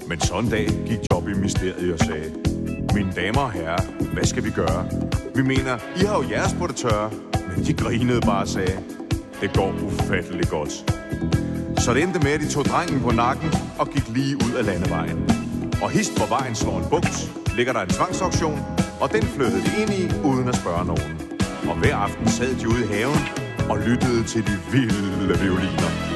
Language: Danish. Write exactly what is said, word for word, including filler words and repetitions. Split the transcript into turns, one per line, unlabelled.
Men så en dag gik Job i mysteriet og sagde: mine damer og herrer, hvad skal vi gøre? Vi mener, I har jo jeres på det tørre. Men de grinede bare og sagde: det går ufatteligt godt. Så det endte med, at de tog drengen på nakken og gik lige ud af landevejen. Og hist hvor vejen slår en bugt, ligger der en tvangsauktion, og den flyttede de ind i, uden at spørge nogen. Og hver aften sad de ude i haven og lyttede til de vilde violiner.